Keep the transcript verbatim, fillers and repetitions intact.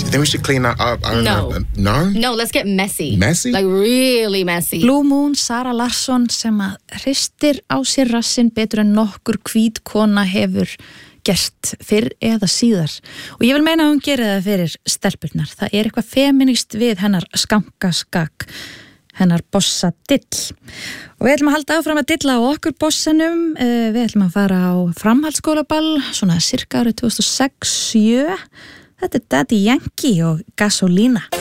You think we should clean that up? I don't No. know. No? No, let's get messy. Messy? Like really messy. Blue Moon, Sara Larsson sem að hristir á sér rassinn betur en nokkur hvít kona hefur gert fyrr eða síðar. Og ég vil meina að hún gerir það fyrir stelpurnar. Það er eitthvað feminist við hennar skankaskak, hennar bossa dill. Og við ætlum að halda áfram að dilla á okkur bossanum. Við ætlum að fara á framhaldsskólaball, svona cirka árið tvö þúsund og sex sjö. Þetta er Daddy Yankee og Gasolina.